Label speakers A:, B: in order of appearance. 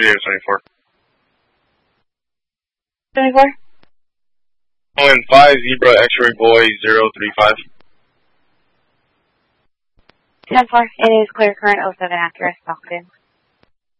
A: 3824.
B: 24?
A: Wind 5, Zebra, X-ray boy, 035.
B: 10-4, it is clear current 07 accurate, talkative.